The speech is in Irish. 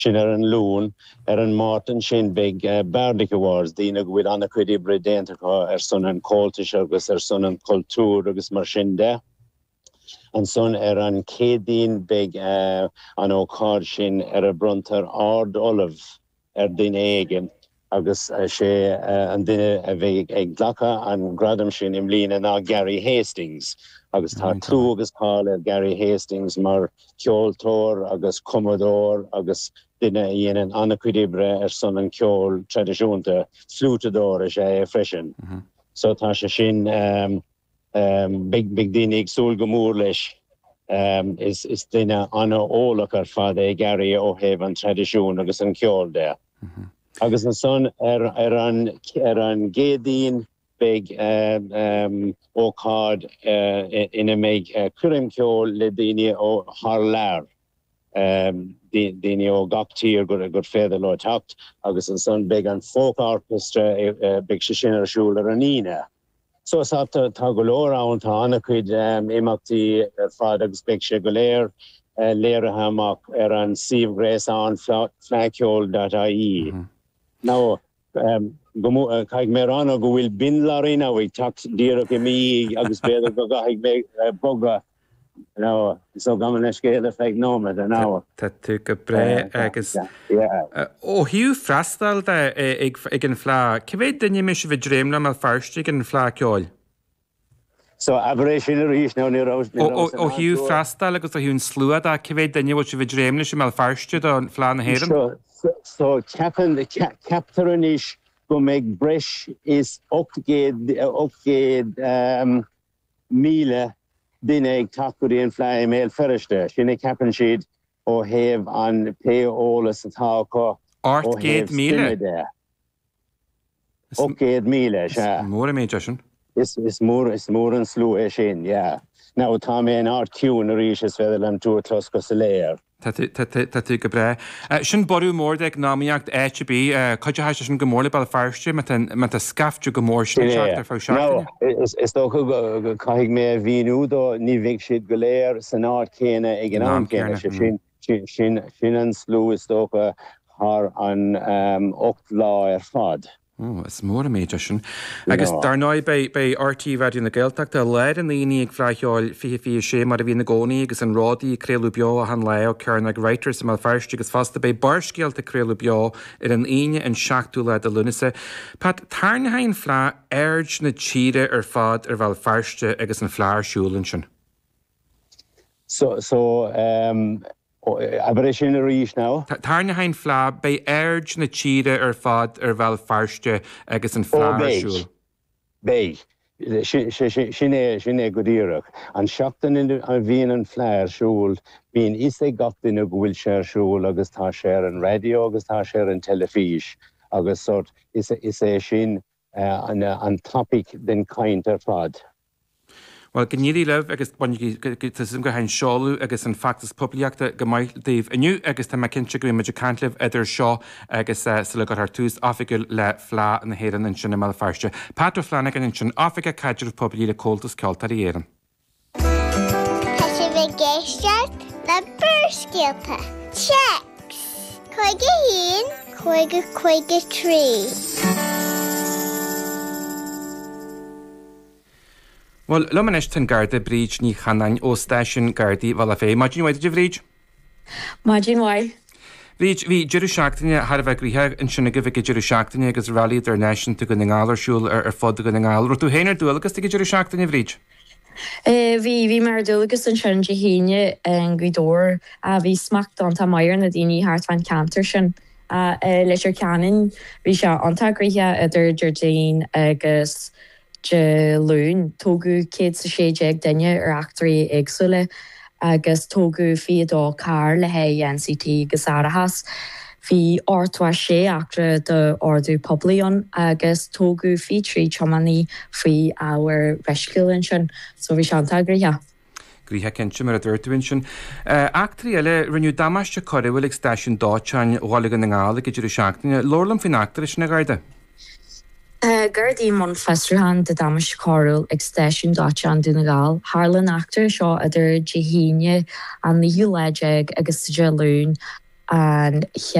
sin an lún an Martin sin big Bardic Awards dína go bhfuil anna cuid ibre déantacha son an cóltais agus son an cultúr agus mar sin de. An son an cédín big an ócád sin a bruntar ard olive din éigen. Agus sé an duine a bheith ag ghlacha an gradam sin im lína ná Gary Hastings. Agus tá tú agus pála Gary Hastings mar ceoltóir agus commodór agus duine dhéanaan anna cuid ibre son an ceol tradiisiúnta flútadóir a sé freisin. So tá sé sin big duine ag súil go mór leis is duine anna ólach ar fad é Gary ó héh an tradiisiún agus an ceol de. Agus an son an gédín big ócád ina méid cuirim ceol le daoine ó thar lear. Daoine ó gachtír gur féidir le tacht, agus an son big an folk orchestra big sé sin arsúil ar an ine. So tá go leor ann tá anna cuid imachtaí ar fad agus big sé go léir léirithe amach ar an siomhghréasán flaceol.ie. Now, caig mé anna go bhfuil bin larín a bhfuil tacht díreach mí agus beidir go gaigh mé boga. No, so gaman scéile feag nómad an áha. Tá tú go bre agus ó hiú freastal ag an phlá. Cibhéad duine mis bheith dréimla mal farstig an phlá ceáil? So aberration a rís ná ní rás. Ó hiú freastal agus a hiún slúad a cibhéad duine bhil si bheith dréimla si mal farstid an phlá na héireann? So captaranis go meg bresh is 8 míle din ag tacurí an flá mail feriste. Sinna capan siad ó héh an péolalas atá có. 8 míle? 8 míle, se. Mór a méid sin? Is mór an slú é sin, yeah. Now tá mé an RQ na rís is féidir an túr tlosca sa léir. Tá tú go bre. Sin ború mór ag náíocht ETB, chuide heiste sin go mórla bail farste me a scafte go mór sin ar fá seachtaine? Is tó go caigh mé bhíú dó ní bhíh siad go léir san áit céine ag an am céine sin an slú is tócha th an 8 lá ar fad. Is mór a méid sin. Agus dar náid bei RT bheidir na Gaeltacht a leir an líine ag freicheáil fi sé mar a bhí na gcónaí agus an rádaí créalú beo a an le cearn ag reiters sem feirste agus fasta bei barscéalta créalú beo ar an aine an seachtú le a lunasa. Pat tarna haon phlá aird na tíre ar fad ar bhil feirste agus an phláirsúlann sin. So aber sin a rís ná? Tarna haon phlá bei aird na tíre ar fad ar bhil feirste agus an phláirsúil. Bei. Sin é go díireach. An seachtain a bhíon an phláirsúil, bhíon is é gatainna go bhfuil sé arsúil agus tá sé an radio agus tá sé an telefís agus sort is é sin an topic den caint ar fad. Well, gníí leh agus go hain seáú agus an factas poblíachta go maiid daobh aniu agus tá cinse go meidir cantlih idir seo agus sa le go túús áfigiil le phlá na héan an sinna me feirste. Patú phlána an sin áficha caidir poblí le cóiltas ceoltar éan. Tá sé bheith géisteart le burscéalta. Checks! Chuige hín, chuige trí. Well, lumanis tan garda bríd ní chanain ó stáisiún gardaí bhil a fé. Máidín bhaid de bhríd? Máidín bhaid. Bríd hí deireadh seachtaine har bheith gríthe an sinna go bheith deireadh seachtaine agus ralí ar nation tu go na ngálarsúil ar fod go na ngáil. Ru tú héanaar dúil agus go deireadh seachtaine bhríd? Bhí mar dúlagus an sin de híine an gcuidóir a bhí smachtán tá maiar na daoine thart fan cantar sin. Leis ar ceann bhí se antá gríthe idir Jardine agus de lún tógu céad sa séideag daine ar achtarí éagsúla agus tógu fiadá car le hé NCT agus arahas. Bhí ortha sé achtra de ordú poblíon agus tógu fi trí chomaní faoi áhar reisciúlann sin, so bhí seanta gríthe. Gríthe cinse mar a dúirtuin sin. Achtarí eile rinneú damáiste choir bhfuil ag stáisiún dátein bhála an ngála go deireadh seachtaine. Lorlam fin achtar sin na garda? Gardí man festruhan de damas choral ag stáisiún dátein dúna gáil. Harlan achtar seo idir de híine an níú leideag agus de lún an